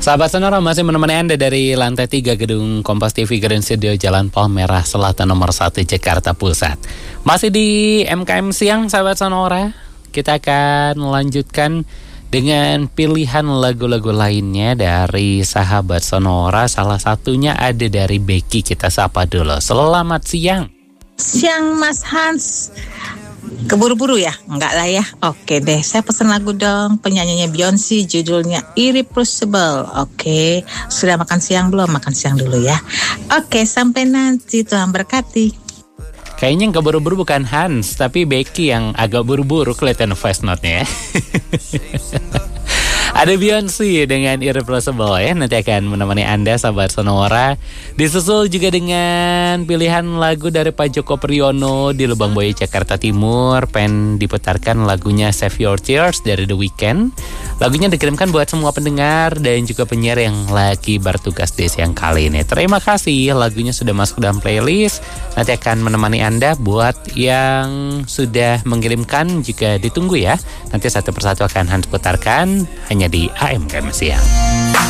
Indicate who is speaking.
Speaker 1: Sahabat Sonora masih menemani Anda dari lantai 3 gedung Kompas TV Grand Studio Jalan Palmerah Selatan nomor 1 Jakarta Pusat. Masih di MKM Siang sahabat Sonora. Kita akan melanjutkan dengan pilihan lagu-lagu lainnya dari sahabat Sonora. Salah satunya ada dari Becky. Kita sapa dulu. Selamat siang.
Speaker 2: Siang Mas Hans. Keburu-buru ya? Enggak lah ya. Oke deh, saya pesan lagu dong. Penyanyinya Beyonce, judulnya Irreplaceable. Oke, sudah makan siang belum? Makan siang dulu ya. Oke, sampai nanti. Tuhan berkati.
Speaker 1: Kayaknya yang keburu-buru bukan Hans, tapi Becky yang agak buru-buru kelihatan voice note-nya ya. Ada Beyonce dengan Irreplaceable ya. Nanti akan menemani Anda sahabat Sonora. Disusul juga dengan pilihan lagu dari Pak Joko Priyono di Lubang Buaya Jakarta Timur. Pengen diputarkan lagunya Save Your Tears dari The Weeknd. Lagunya dikirimkan buat semua pendengar dan juga penyiar yang lagi bertugas di siang kali ini. Terima kasih, lagunya sudah masuk dalam playlist. Nanti akan menemani Anda. Buat yang sudah mengirimkan juga ditunggu ya. Nanti satu persatu akan Hans putarkan hanya di AM KM Siang.